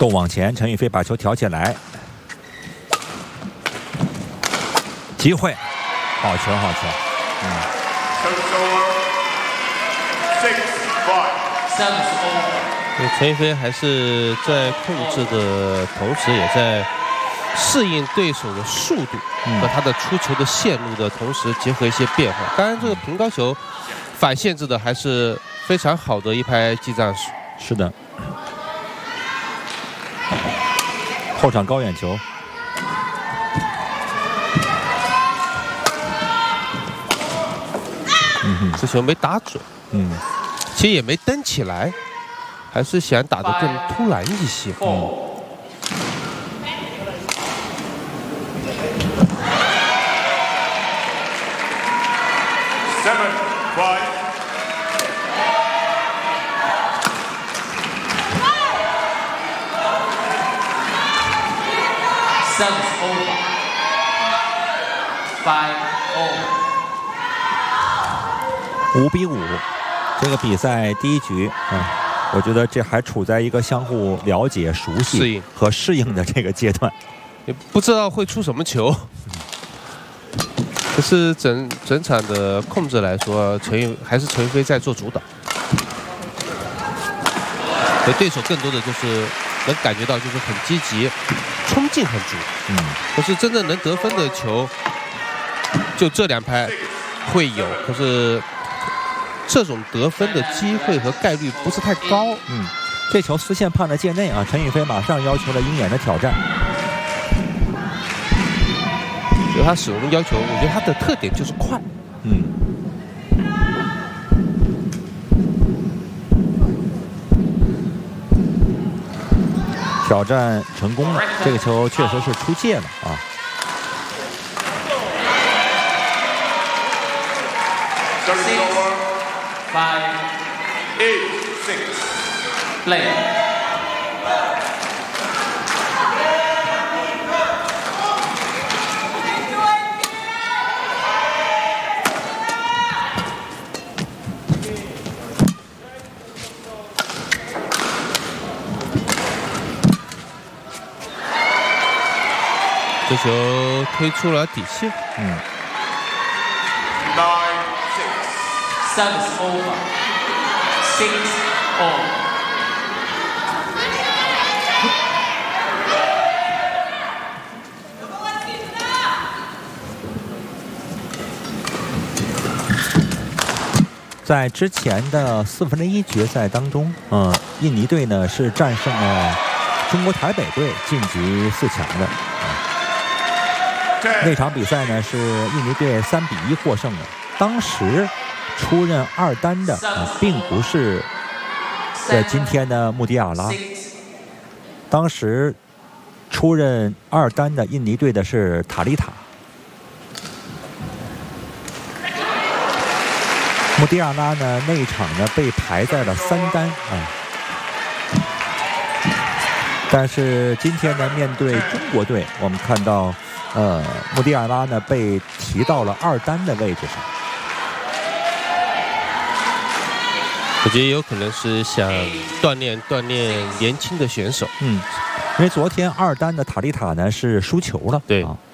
动往前，陈雨菲把球挑起来，机会，好球，好球， 陈雨菲还是在控制的同时，也在适应对手的速度和他的出球的线路的同时，结合一些变化。当然，这个平高球反限制的还是非常好的一拍技战术。 是的。后场高远球， 这球没打准，其实也没蹬起来，还是想打得更突然一些。 5比5，这个比赛第一局我觉得这还处在一个相互了解、熟悉和适应的这个阶段， 也不知道会出什么球。可是整场的控制来说，还是陈雨菲在做主导，和对手更多的就是能感觉到就是很积极，冲劲很足。可是真正能得分的球，就这2拍会有，可是这种得分的机会和概率不是太高。 这球丝线判在界内啊，陈雨菲马上要求了鹰眼的挑战。 就他使用的要求，我觉得他的特点就是快。 挑战成功了，这个球确实是出界了啊。 这球推出了底线。 Service over. 6-all. 在之前的1/4决赛当中，印尼队呢是战胜了中国台北队晋级4强的。那场比赛呢是印尼队3比1获胜的。当时出任2单的并不是今天的穆迪亚拉，当时出任2单的印尼队的是塔利塔。穆迪亚拉呢那一场呢被排在了3单但是今天呢面对中国队，我们看到穆迪亚拉呢被提到了2单的位置上。 我觉得有可能是想锻炼年轻的选手。 因为昨天2单的塔利塔呢是输球了。 对。